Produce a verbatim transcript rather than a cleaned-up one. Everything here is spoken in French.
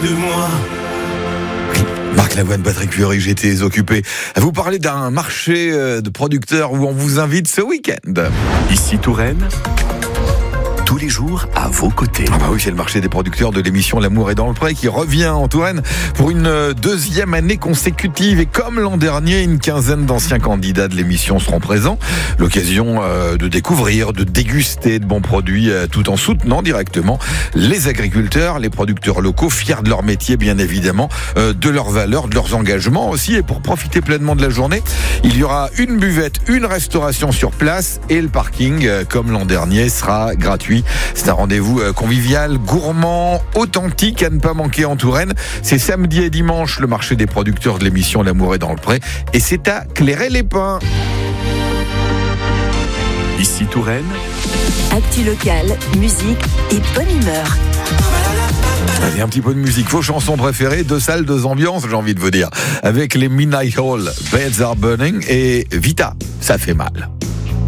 de moi. Marc Lavoine, Patrick Fiori, j'étais occupé à vous parler d'un marché de producteurs où on vous invite ce week-end. Ici Touraine, tous les jours à vos côtés. Ah bah oui, c'est le marché des producteurs de l'émission L'amour est dans le pré qui revient en Touraine pour une deuxième année consécutive. Et comme l'an dernier, une quinzaine d'anciens candidats de l'émission seront présents. L'occasion euh, de découvrir, de déguster de bons produits euh, tout en soutenant directement les agriculteurs, les producteurs locaux, fiers de leur métier bien évidemment, euh, de leurs valeurs, de leurs engagements aussi. Et pour profiter pleinement de la journée, il y aura une buvette, une restauration sur place et le parking, euh, comme l'an dernier, sera gratuit. C'est un rendez-vous convivial, gourmand, authentique à ne pas manquer en Touraine. C'est samedi et dimanche, le marché des producteurs de l'émission L'amour est dans le pré. Et c'est à Clairet-les-Pins. Ici Touraine, actu locale, musique et bonne humeur. Allez, un petit peu de musique. Vos chansons préférées, deux salles, deux ambiances, j'ai envie de vous dire. Avec les Midnight Hall, Beds Are Burning et Vita, ça fait mal.